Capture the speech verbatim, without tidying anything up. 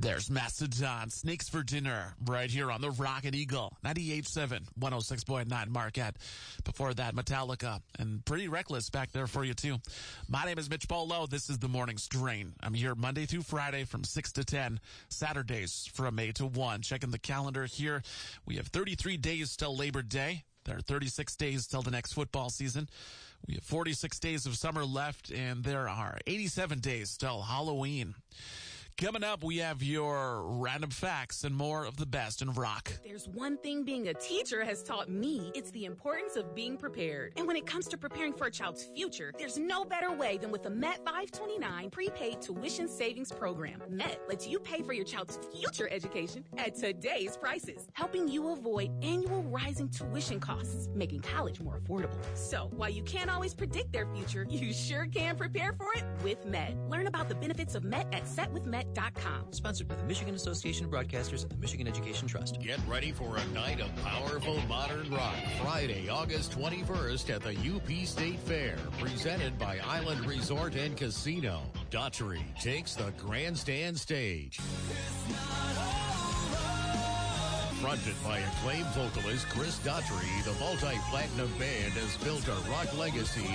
There's Mastodon, Snakes for Dinner, right here on the Rocket Eagle, ninety-eight point seven, one oh six point nine Marquette. Before that, Metallica, and Pretty Reckless back there for you, too. My name is Mitch Polo. This is The Morning Strain. I'm here Monday through Friday from six to ten, Saturdays from eight to one. Checking the calendar here. We have thirty-three days till Labor Day. There are thirty-six days till the next football season. We have forty-six days of summer left, and there are eighty-seven days till Halloween. Coming up, we have your random facts and more of the best in rock. There's one thing being a teacher has taught me. It's the importance of being prepared. And when it comes to preparing for a child's future, there's no better way than with the Met five twenty-nine prepaid tuition savings program. Met lets you pay for your child's future education at today's prices, helping you avoid annual rising tuition costs, making college more affordable. So while you can't always predict their future, you sure can prepare for it with Met. Learn about the benefits of Met at set with met dot com. Sponsored by the Michigan Association of Broadcasters and the Michigan Education Trust. Get ready for a night of powerful modern rock. Friday, August twenty-first at the U P State Fair. Presented by Island Resort and Casino. Daughtry takes the grandstand stage. Fronted by acclaimed vocalist Chris Daughtry, the multi-platinum band has built a rock legacy